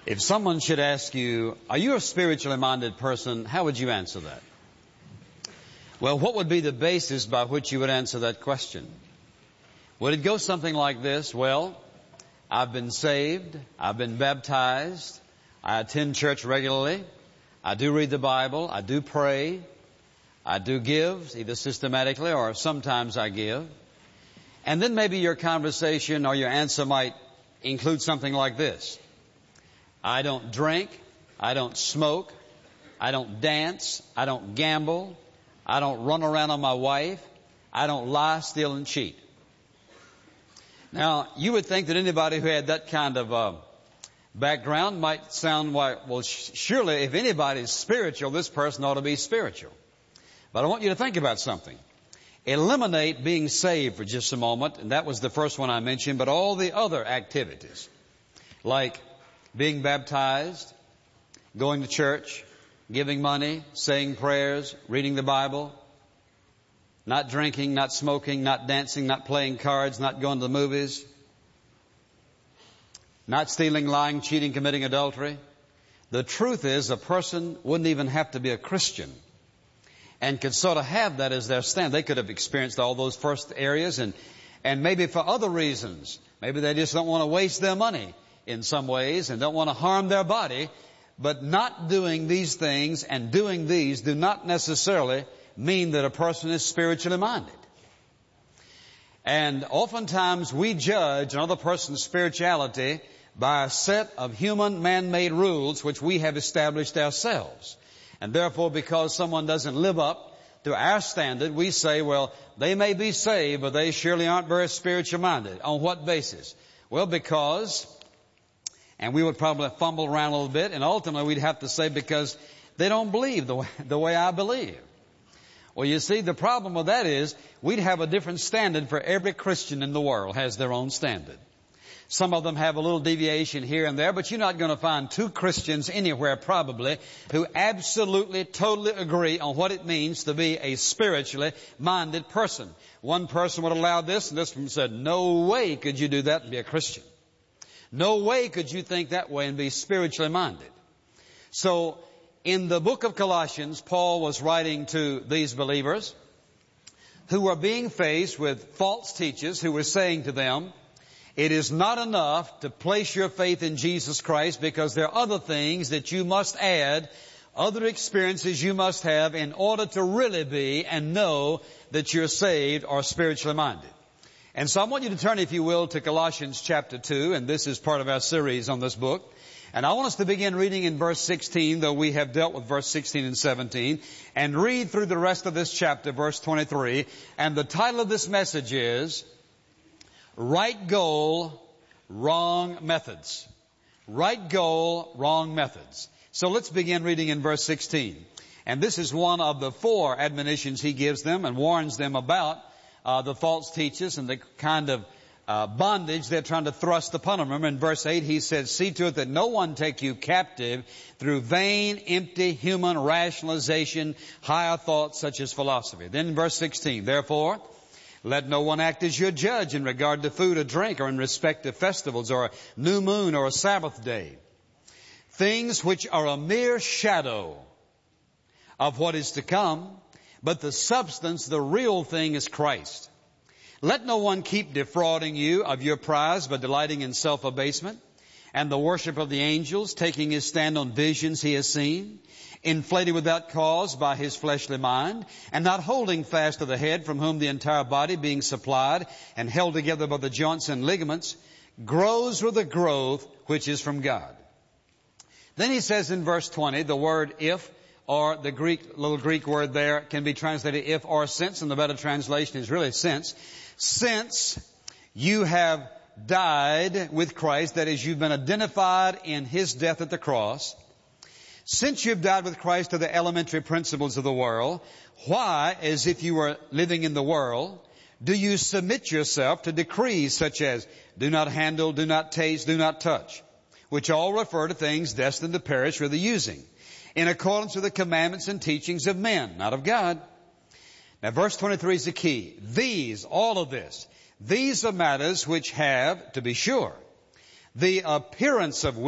If someone should ask you, are you a spiritually minded person, how would you answer that? Well, what would be the basis by which you would answer that question? Would it go something like this? Well, I've been saved, I've been baptized, I attend church regularly, I do read the Bible, I do pray, I do give, either systematically or sometimes I give. And then maybe your conversation or your answer might include something like this. I don't drink, I don't smoke, I don't dance, I don't gamble, I don't run around on my wife, I don't lie, steal, and cheat. Now, you would think that anybody who had that kind of background might sound like, well, surely if anybody's spiritual, this person ought to be spiritual. But I want you to think about something. Eliminate being saved for just a moment, and that was the first one I mentioned, but all the other activities, like being baptized, going to church, giving money, saying prayers, reading the Bible, not drinking, not smoking, not dancing, not playing cards, not going to the movies, not stealing, lying, cheating, committing adultery. The truth is, a person wouldn't even have to be a Christian and could sort of have that as their stand. They could have experienced all those first areas and maybe for other reasons. Maybe they just don't want to waste their money in some ways and don't want to harm their body. But not doing these things and doing these do not necessarily mean that a person is spiritually minded. And oftentimes we judge another person's spirituality by a set of human man-made rules which we have established ourselves. And therefore, because someone doesn't live up to our standard, we say, well, they may be saved, but they surely aren't very spiritually minded. On what basis? Well, because, and we would probably fumble around a little bit, and ultimately we'd have to say because they don't believe the way I believe. Well, you see, the problem with that is we'd have a different standard for every Christian in the world has their own standard. Some of them have a little deviation here and there, but you're not going to find two Christians anywhere probably who absolutely, totally agree on what it means to be a spiritually minded person. One person would allow this, and this one said, no way could you do that and be a Christian. No way could you think that way and be spiritually minded. So, in the book of Colossians, Paul was writing to these believers who were being faced with false teachers who were saying to them, it is not enough to place your faith in Jesus Christ because there are other things that you must add, other experiences you must have in order to really be and know that you're saved or spiritually minded. And so I want you to turn, if you will, to Colossians chapter 2, and this is part of our series on this book. And I want us to begin reading in verse 16, though we have dealt with verse 16 and 17, and read through the rest of this chapter, verse 23. And the title of this message is, Right Goal, Wrong Methods. Right goal, wrong methods. So let's begin reading in verse 16. And this is one of the 4 admonitions he gives them and warns them about the false teachers and the kind of bondage they're trying to thrust upon them. Remember in verse 8 he said, see to it that no one take you captive through vain, empty, human rationalization, higher thoughts such as philosophy. Then in verse 16, therefore, let no one act as your judge in regard to food or drink or in respect to festivals or a new moon or a Sabbath day. Things which are a mere shadow of what is to come, but the substance, the real thing is Christ. Let no one keep defrauding you of your prize by delighting in self-abasement and the worship of the angels, taking his stand on visions he has seen, inflated without cause by his fleshly mind, and not holding fast to the head, from whom the entire body, being supplied and held together by the joints and ligaments, grows with a growth which is from God. Then he says in verse 20, the word if, or the little Greek word there can be translated if or since, and the better translation is really since. Since you have died with Christ, that is, you've been identified in his death at the cross, since you've died with Christ to the elementary principles of the world, why, as if you were living in the world, do you submit yourself to decrees such as do not handle, do not taste, do not touch, which all refer to things destined to perish with the using, in accordance with the commandments and teachings of men, not of God? Now verse 23 is the key. These, all of this, these are matters which have, to be sure, the appearance of